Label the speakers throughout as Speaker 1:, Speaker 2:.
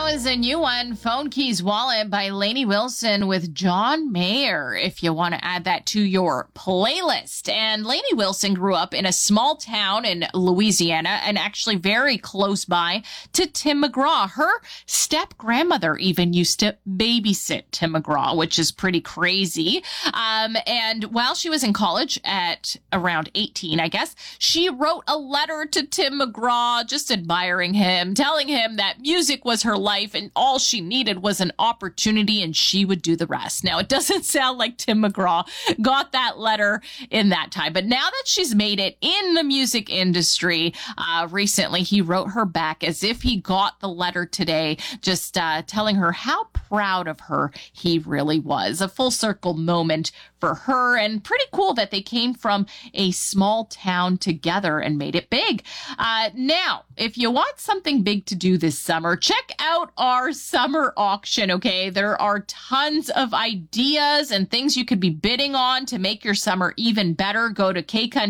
Speaker 1: was a new one, Phone Keys Wallet by Lainey Wilson with John Mayer, if you want to add that to your playlist. And Lainey Wilson grew up in a small town in Louisiana and actually very close by to Tim McGraw. Her step-grandmother even used to babysit Tim McGraw, which is pretty crazy. And while she was in college at around 18, I guess, she wrote a letter to Tim McGraw just admiring him, telling him that music was her life and all she needed was an opportunity and she would do the rest. Now, it doesn't sound like Tim McGraw got that letter in that time, but now that she's made it in the music industry, recently he wrote her back as if he got the letter today, just telling her how proud of her he really was. A full circle moment for her, and pretty cool that they came from a small town together and made it big. Now, if you want something big to do this summer, check out our summer auction, okay? There are tons of ideas and things you could be bidding on to make your summer even better. Go to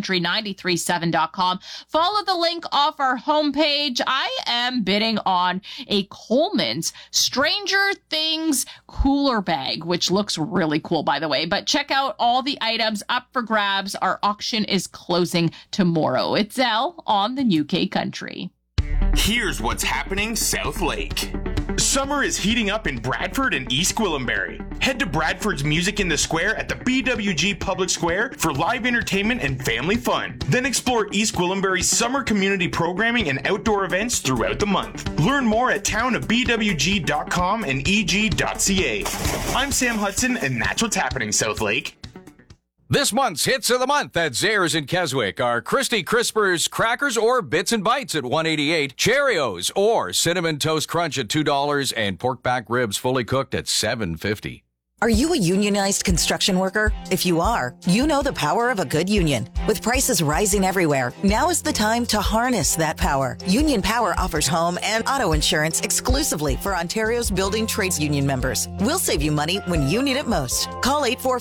Speaker 1: kcountry937.com. Follow the link off our homepage. I am bidding on a Coleman's Stranger Things cooler bag, which looks really cool, by the way. But check out all the items up for grabs. Our auction is closing tomorrow. It's Elle on the New K Country.
Speaker 2: Here's what's happening South Lake. Summer is heating up in Bradford and East Gwillimbury. Head to Bradford's Music in the Square at the BWG Public Square for live entertainment and family fun. Then explore East Gwillimbury's summer community programming and outdoor events throughout the month. Learn more at townofbwg.com and eg.ca. I'm Sam Hudson, and that's what's happening South Lake.
Speaker 3: This month's hits of the month at Zayre's in Keswick are Christy Crisper's Crackers or Bits and Bites at $1.88, Cheerios or Cinnamon Toast Crunch at $2, and pork back ribs fully cooked at $7.50.
Speaker 4: Are you a unionized construction worker? If you are, you know the power of a good union. With prices rising everywhere, now is the time to harness that power. Union Power offers home and auto insurance exclusively for Ontario's building trades union members. We'll save you money when you need it most. Call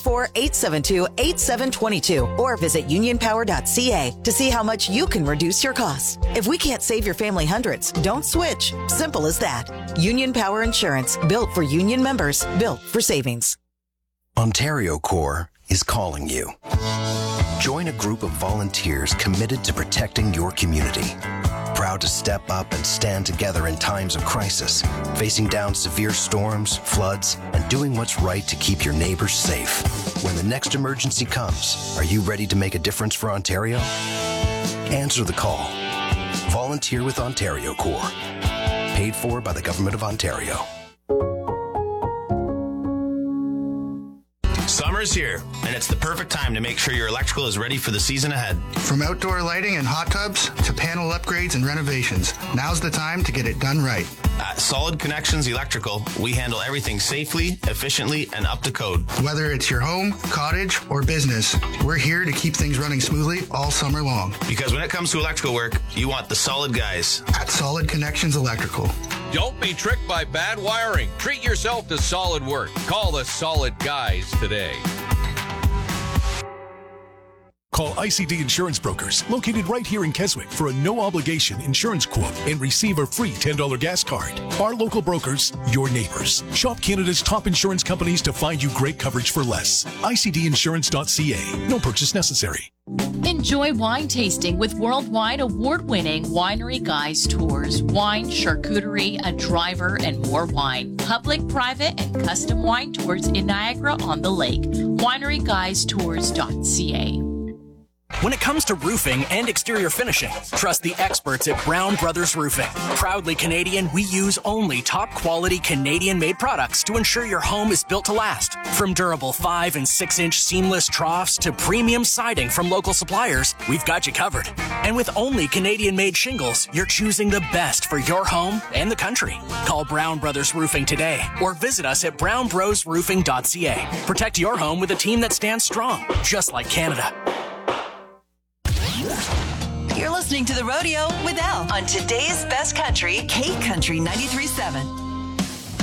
Speaker 4: 844-872-8722 or visit unionpower.ca to see how much you can reduce your costs. If we can't save your family hundreds, don't switch. Simple as that. Union Power Insurance, built for union members, built for savings.
Speaker 5: Ontario Corps is calling you. Join a group of volunteers committed to protecting your community. Proud to step up and stand together in times of crisis, facing down severe storms, floods, and doing what's right to keep your neighbors safe. When the next emergency comes, are you ready to make a difference for Ontario? Answer the call. Volunteer with Ontario Corps. Paid for by the Government of Ontario.
Speaker 6: Summer's here, and it's the perfect time to make sure your electrical is ready for the season ahead.
Speaker 7: From outdoor lighting and hot tubs to panel upgrades and renovations, now's the time to get it done right.
Speaker 6: At Solid Connections Electrical, we handle everything safely, efficiently, and up to code.
Speaker 7: Whether it's your home, cottage, or business, we're here to keep things running smoothly all summer long.
Speaker 6: Because when it comes to electrical work, you want the solid guys.
Speaker 7: At Solid Connections Electrical.
Speaker 3: Don't be tricked by bad wiring. Treat yourself to solid work. Call the Solid Guys today.
Speaker 8: Call ICD Insurance Brokers, located right here in Keswick, for a no-obligation insurance quote and receive a free $10 gas card. Our local brokers, your neighbors. Shop Canada's top insurance companies to find you great coverage for less. ICDinsurance.ca. No purchase necessary.
Speaker 1: Enjoy wine tasting with worldwide award-winning Winery Guys Tours. Wine, charcuterie, a driver, and more wine. Public, private, and custom wine tours in Niagara-on-the-Lake. WineryGuysTours.ca.
Speaker 9: When it comes to roofing and exterior finishing, trust the experts at Brown Brothers Roofing. Proudly Canadian, we use only top quality Canadian-made products to ensure your home is built to last. From durable 5 and 6-inch seamless troughs to premium siding from local suppliers, we've got you covered. And with only Canadian-made shingles, you're choosing the best for your home and the country. Call Brown Brothers Roofing today or visit us at brownbrosroofing.ca. Protect your home with a team that stands strong, just like Canada.
Speaker 10: You're listening to The Rodeo with Elle on today's best country, K Country 93.7.